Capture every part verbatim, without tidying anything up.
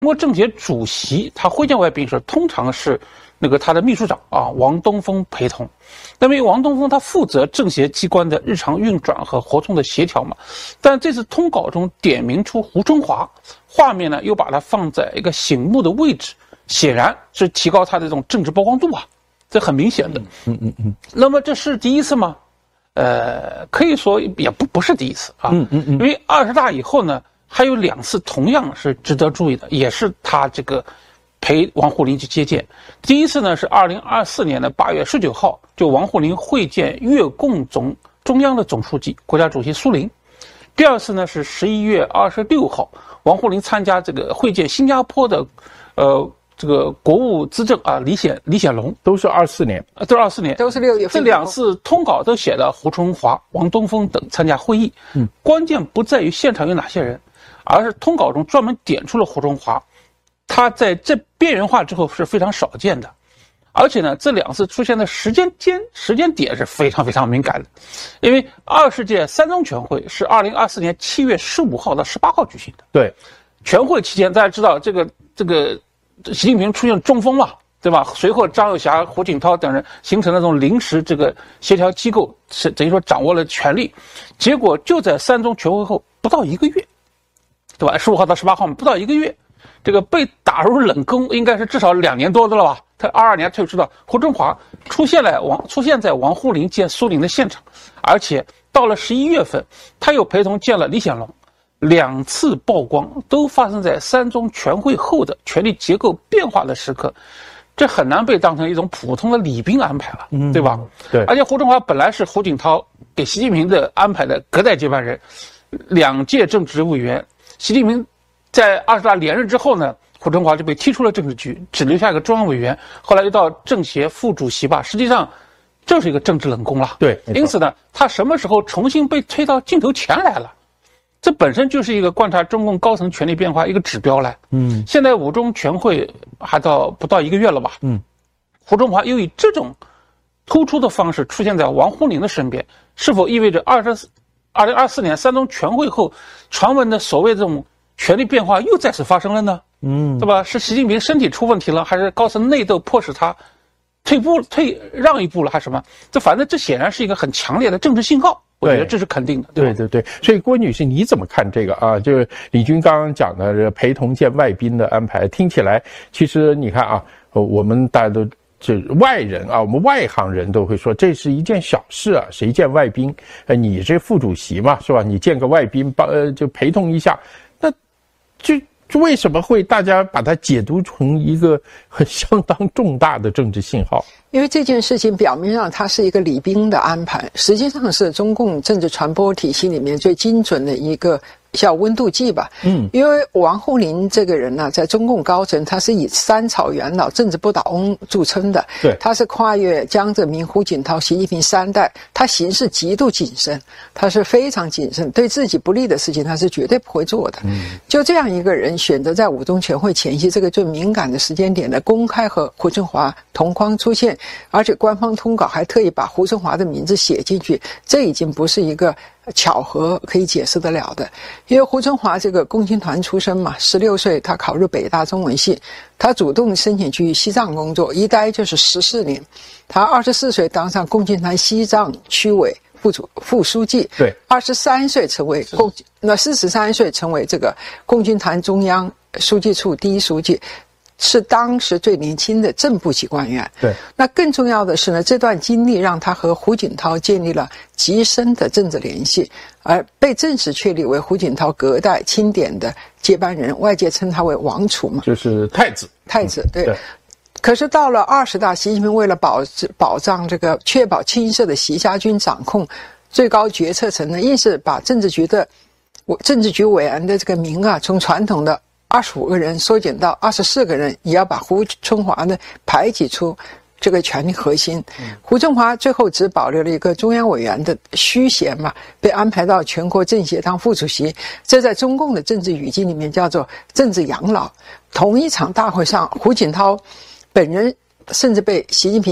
中国政协主席他会见外宾时，通常是那个他的秘书长啊王东峰陪同。那么王东峰他负责政协机关的日常运转和活动的协调嘛，但这次通稿中点名出胡春华，画面呢又把它放在一个醒目的位置，显然是提高他的这种政治曝光度啊，这很明显的。 嗯嗯嗯。 那么这是第一次吗？呃，可以说也不不是第一次啊。 嗯嗯嗯。 因为二十大以后呢，还有两次同样是值得注意的，也是他这个陪王沪宁去接见。第一次呢是二零二四年的八月十九号，就王沪宁会见越共总中央的总书记、国家主席苏林。第二次呢是十一月二十六号，王沪宁参加这个会见新加坡的，呃。这个国务资政啊，李显李显龙都是二四年， 啊，都是二四年， 都是六月份。 这两次通稿都写了胡春华、王东峰等参加会议。 嗯， 关键不在于现场有哪些人，而是通稿中专门点出了胡春华，他在这边缘化之后是非常少见的，而且呢，这两次出现的时间间时间点是非常非常敏感的，因为二十届三中全会是二零二四年七月十五号到十八号举行的。 对， 全会期间大家知道这个这个。习近平出现中风嘛，对吧？随后张又侠、胡锦涛等人形成了这种临时这个协调机构，是等于说掌握了权力。结果就在三中全会后不到一个月，对吧？十五号到十八号不到一个月，这个被打入冷宫应该是至少两年多的了吧？他二二年退出的胡春华出现了王出现在王沪宁见苏林的现场，而且到了十一月份，他又陪同见了李显龙。两次曝光都发生在三中全会后的权力结构变化的时刻，这很难被当成一种普通的礼宾安排了， 嗯， 对吧？ 对。 而且胡春华本来是胡锦涛给习近平的安排的隔代接班人，两届政治委员。习近平在二十大连任之后呢，胡春华就被踢出了政治局，只留下一个中央委员，后来又到政协副主席吧。实际上，这是一个政治冷宫了。 对。 因此呢，他什么时候重新被推到镜头前来了？这本身就是一个观察中共高层权力变化一个指标来。 嗯， 现在五中全会还到不到一个月了吧？ 嗯， 胡春华又以这种突出的方式出现在王沪宁的身边，是否意味着二十二零二四年三中全会后传闻的所谓这种权力变化又再次发生了呢？ 嗯， 对吧？是习近平身体出问题了，还是高层内斗迫使他退步退让一步了，还是什么？这反正这显然是一个很强烈的政治信号。我觉得这是肯定的。 对对对，所以郭女士你怎么看这个啊？就是李军刚刚讲的这陪同见外宾的安排，听起来其实你看啊，我们大家都这外人啊，我们外行人都会说这是一件小事啊，谁见外宾？呃，你这副主席嘛，是吧？你见个外宾帮呃就陪同一下，那就。为什么会大家把它解读成一个很相当重大的政治信号？ 因为这件事情表面上它是一个礼宾的安排，实际上是中共政治传播体系里面最精准的一个叫温度计吧。嗯，因为王沪宁这个人呢、啊，在中共高层他是以三朝元老、政治不倒翁著称的。 对， 他是跨越江泽民、胡锦涛、习近平三代，他行事极度谨慎，他是非常谨慎，对自己不利的事情他是绝对不会做的。嗯，就这样一个人选择在五中全会前夕这个最敏感的时间点呢，公开和胡春华同框出现，而且官方通稿还特意把胡春华的名字写进去，这已经不是一个巧合可以解释得了的。因为胡春华这个共青团出身嘛，十六岁他考入北大中文系，他主动申请去西藏工作，一待就是十四年。他二十四岁当上共青团西藏区委副主副书记， 对， 二十三岁成为共那四十三岁成为这个共青团中央书记处第一书记。是当时最年轻的正部级官员。 对， 那更重要的是呢，这段经历让他和胡锦涛建立了极深的政治联系，而被正式确立为胡锦涛隔代钦点的接班人，外界称他为王储嘛， 就是太子。 太子，对。 对， 可是到了二十大，习近平为了保保障这个确保清澈的习家军掌控最高决策层呢，硬是把政治局的政治局委员的这个名啊，从传统的二十五个人缩减到二十四个人，也要把胡春华呢排挤出这个权力核心。嗯、胡春华最后只保留了一个中央委员的虚衔嘛，被安排到全国政协当副主席，这在中共的政治语境里面叫做政治养老。同一场大会上，胡锦涛本人甚至被习近平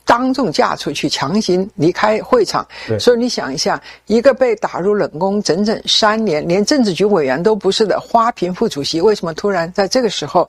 当众嫁出去，强行离开会场。所以你想一下，一个被打入冷宫整整三年，连政治局委员都不是的花瓶副主席，为什么突然在这个时候